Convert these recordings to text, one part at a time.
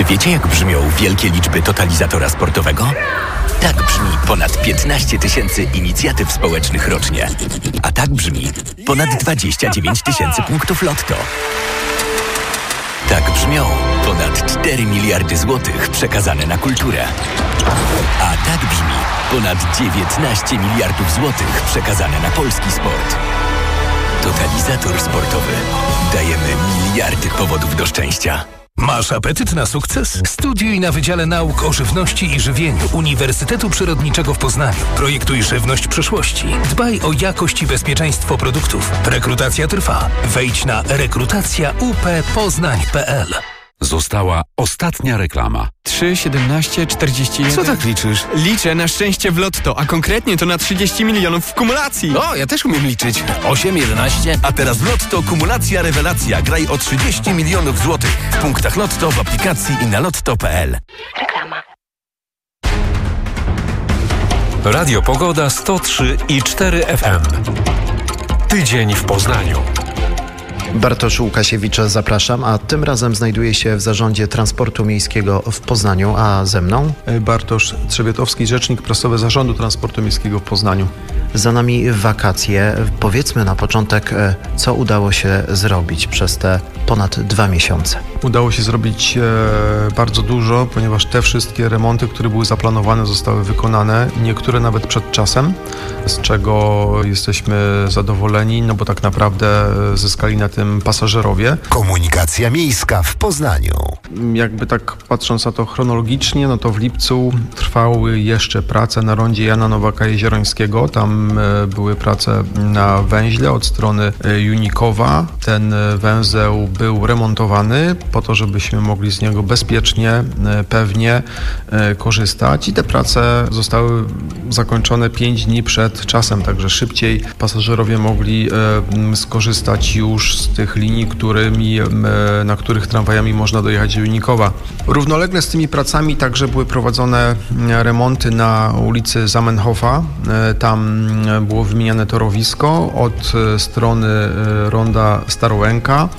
wiecie, jak brzmią wielkie liczby totalizatora sportowego? Tak brzmi ponad 15 000 inicjatyw społecznych rocznie. A tak brzmi ponad 29 000 punktów Lotto. Tak brzmią ponad 4 miliardy złotych przekazane na kulturę. A tak brzmi ponad 19 miliardów złotych przekazane na polski sport. Totalizator sportowy. Dajemy miliardy powodów do szczęścia. Masz apetyt na sukces? Studiuj na Wydziale Nauk o Żywności i Żywieniu Uniwersytetu Przyrodniczego w Poznaniu. Projektuj żywność przyszłości. Dbaj o jakość i bezpieczeństwo produktów. Rekrutacja trwa. Wejdź na rekrutacjaup-poznań.pl. Została ostatnia reklama. 3, 17, 41... Co tak liczysz? Liczę na szczęście w Lotto, a konkretnie to na 30 milionów w kumulacji. O, ja też umiem liczyć. 8, 11. A teraz w Lotto kumulacja rewelacja. Graj o 30 milionów złotych. W punktach Lotto, w aplikacji i na lotto.pl. Reklama. Radio Pogoda 103,4 FM. Tydzień w Poznaniu. Bartosz Łukasiewicz, zapraszam, a tym razem znajduję się w Zarządzie Transportu Miejskiego w Poznaniu, a ze mną Bartosz Trzebiatowski, rzecznik prasowy Zarządu Transportu Miejskiego w Poznaniu. Za nami wakacje. Powiedzmy na początek, co udało się zrobić przez te ponad 2 miesiące. Udało się zrobić bardzo dużo, ponieważ te wszystkie remonty, które były zaplanowane, zostały wykonane, niektóre nawet przed czasem, z czego jesteśmy zadowoleni, no bo tak naprawdę zyskali na tym pasażerowie. Komunikacja miejska w Poznaniu. Jakby tak patrząc na to chronologicznie, no to w lipcu trwały jeszcze prace na rondzie Jana Nowaka-Jeziorańskiego. Tam były prace na węźle od strony Junikowa. Ten węzeł był remontowany po to, żebyśmy mogli z niego bezpiecznie, pewnie korzystać i te prace zostały zakończone 5 dni przed czasem, także szybciej pasażerowie mogli skorzystać już z tych linii, na których tramwajami można dojechać do Junikowa. Równolegle z tymi pracami także były prowadzone remonty na ulicy Zamenhofa. Tam było wymieniane torowisko od strony ronda Starołęka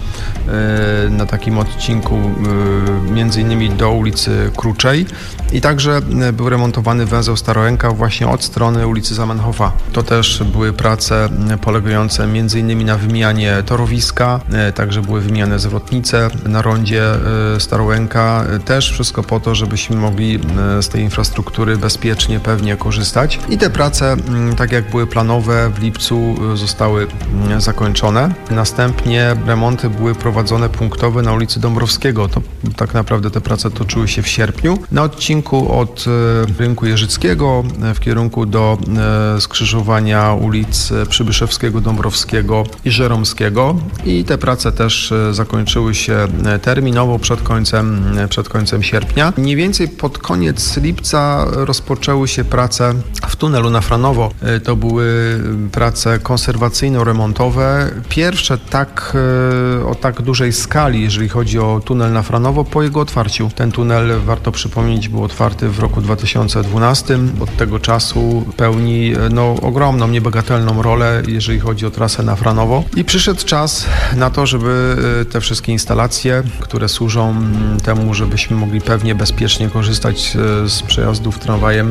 na takim odcinku między innymi do ulicy Kruczej i także był remontowany węzeł Starołęka właśnie od strony ulicy Zamenhofa. To też były prace polegające między innymi na wymianie torowiska, także były wymieniane zwrotnice na rondzie Starołęka. Też wszystko po to, żebyśmy mogli z tej infrastruktury bezpiecznie, pewnie korzystać. I te prace, tak jak były planowe, w lipcu zostały zakończone. Następnie remonty były prowadzone punktowe na ulicy Dąbrowskiego. To tak naprawdę te prace toczyły się w sierpniu. Na odcinku od rynku Jeżyckiego w kierunku do skrzyżowania ulic Przybyszewskiego, Dąbrowskiego i Żeromskiego. I te prace też zakończyły się terminowo przed końcem sierpnia. Mniej więcej pod koniec lipca rozpoczęły się prace w tunelu na Franowo. To były prace konserwacyjno-remontowe. Pierwsze o tak dużej skali, jeżeli chodzi o tunel na Franowo, po jego otwarciu. Ten tunel, warto przypomnieć, był otwarty w roku 2012. Od tego czasu pełni ogromną, niebagatelną rolę, jeżeli chodzi o trasę na Franowo. I przyszedł czas na to, żeby te wszystkie instalacje, które służą temu, żebyśmy mogli pewnie, bezpiecznie korzystać z przejazdów tramwajem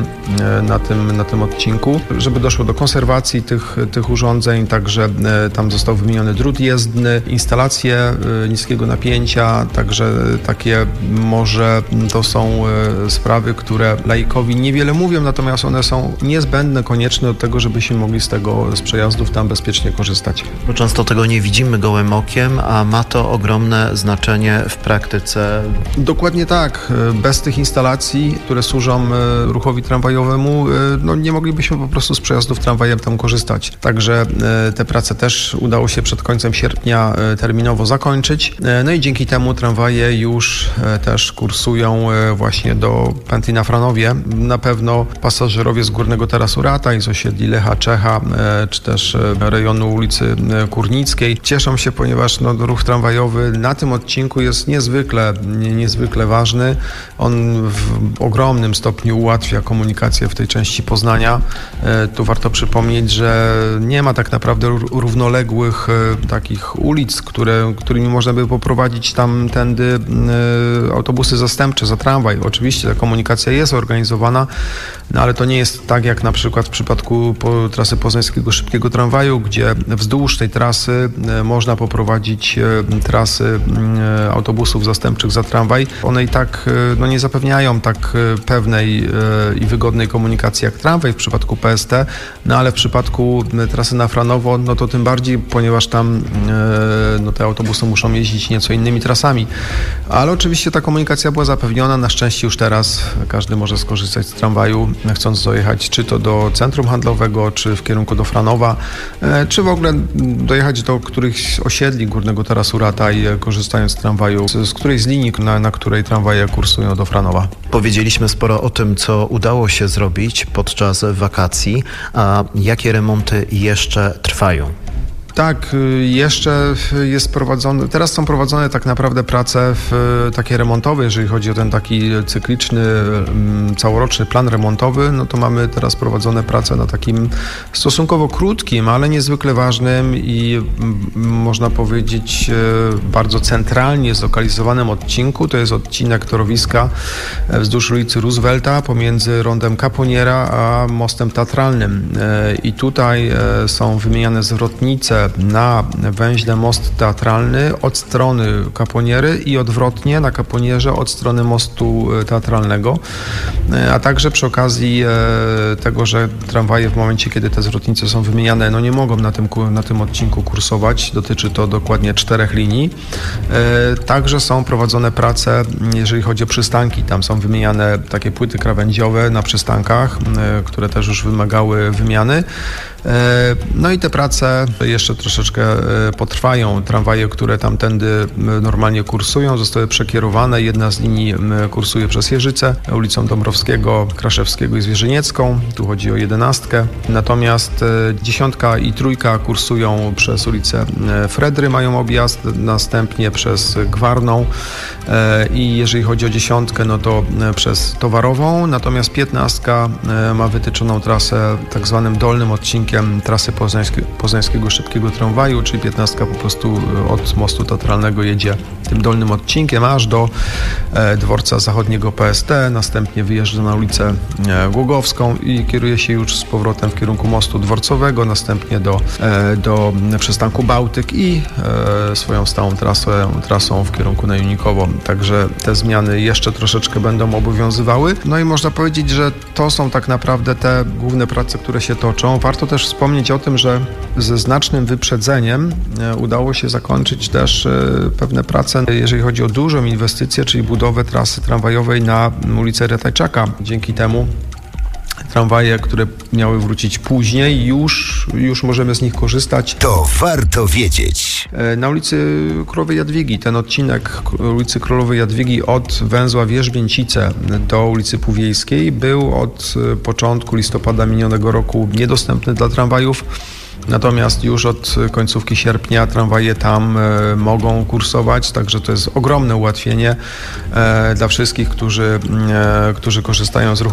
na tym odcinku, żeby doszło do konserwacji tych urządzeń, także tam został wymieniony drut jezdny, instalacje niskiego napięcia, także takie może to są sprawy, które laikowi niewiele mówią, natomiast one są niezbędne, konieczne do tego, żebyśmy mogli z przejazdów tam bezpiecznie korzystać. Bo często tego nie widzimy gołym okiem, a ma to ogromne znaczenie w praktyce. Dokładnie tak. Bez tych instalacji, które służą ruchowi tramwajowemu, nie moglibyśmy po prostu z przejazdów tramwajem tam korzystać. Także te prace też udało się przed końcem sierpnia terminowo zakończyć. No i dzięki temu tramwaje już też kursują właśnie do pętli na Franowie. Na pewno pasażerowie z Górnego Tarasu Rataj, z osiedli Lecha Czecha, czy też rejonu ulicy Kurnickiej cieszą się, ponieważ ruch tramwajowy na tym odcinku jest niezwykle ważny. On w ogromnym stopniu ułatwia komunikację w tej części Poznania. Poznania. Tu warto przypomnieć, że nie ma tak naprawdę równoległych takich ulic, którymi można by poprowadzić tamtędy autobusy zastępcze za tramwaj. Oczywiście ta komunikacja jest organizowana, no ale to nie jest tak jak na przykład w przypadku trasy poznańskiego szybkiego tramwaju, gdzie wzdłuż tej trasy można poprowadzić trasy autobusów zastępczych za tramwaj. One i tak nie zapewniają tak pewnej i wygodnej komunikacji jak tramwaj w przypadku PST, no ale w przypadku trasy na Franowo, no to tym bardziej, ponieważ tam te autobusy muszą jeździć nieco innymi trasami. Ale oczywiście ta komunikacja była zapewniona. Na szczęście już teraz każdy może skorzystać z tramwaju, chcąc dojechać czy to do centrum handlowego, czy w kierunku do Franowa, czy w ogóle dojechać do którychś osiedli Górnego Tarasu Rataj, korzystając z tramwaju, z którejś z linii, na której tramwaje kursują do Franowa. Powiedzieliśmy sporo o tym, co udało się zrobić podczas wakacji, a jakie remonty jeszcze trwają? Tak, jeszcze jest prowadzone, teraz są prowadzone tak naprawdę prace takie remontowe, jeżeli chodzi o ten taki cykliczny, całoroczny plan remontowy, no to mamy teraz prowadzone prace na takim stosunkowo krótkim, ale niezwykle ważnym i można powiedzieć bardzo centralnie zlokalizowanym odcinku. To jest odcinek torowiska wzdłuż ulicy Roosevelta pomiędzy rondem Caponiera a mostem teatralnym. I tutaj są wymieniane zwrotnice na węźle most teatralny od strony Caponiery i odwrotnie na Caponierze od strony mostu teatralnego, a także przy okazji tego, że tramwaje w momencie, kiedy te zwrotnice są wymieniane, no nie mogą na tym odcinku kursować. Dotyczy to dokładnie 4 linii. Także są prowadzone prace, jeżeli chodzi o przystanki. Tam są wymieniane takie płyty krawędziowe na przystankach, które też już wymagały wymiany. No i te prace jeszcze troszeczkę potrwają. Tramwaje, które tamtędy normalnie kursują, zostały przekierowane. Jedna z linii kursuje przez Jeżyce, ulicą Dąbrowskiego, Kraszewskiego i Zwierzyniecką. Tu chodzi o 11. Natomiast 10 i 3 kursują przez ulicę Fredry, mają objazd, następnie przez Gwarną i jeżeli chodzi o 10, no to przez Towarową. Natomiast 15 ma wytyczoną trasę tak zwanym dolnym odcinkiem trasy poznańskiego szybkiego tramwaju, czyli 15 po prostu od mostu teatralnego jedzie tym dolnym odcinkiem aż do dworca zachodniego PST, następnie wyjeżdża na ulicę Głogowską i kieruje się już z powrotem w kierunku mostu dworcowego, następnie do przystanku Bałtyk i swoją stałą trasą w kierunku na Junikowo. Także te zmiany jeszcze troszeczkę będą obowiązywały. No i można powiedzieć, że to są tak naprawdę te główne prace, które się toczą. Warto też wspomnieć o tym, że ze znacznym wyprzedzeniem udało się zakończyć też pewne prace, jeżeli chodzi o dużą inwestycję, czyli budowę trasy tramwajowej na ulicę Ratajczaka. Dzięki temu tramwaje, które miały wrócić później, już możemy z nich korzystać. To warto wiedzieć. Na ulicy Królowej Jadwigi, ten odcinek ulicy Królowej Jadwigi od węzła Wierzbięcice do ulicy Półwiejskiej był od początku listopada minionego roku niedostępny dla tramwajów. Natomiast już od końcówki sierpnia tramwaje tam mogą kursować, także to jest ogromne ułatwienie dla wszystkich, którzy korzystają z ruchu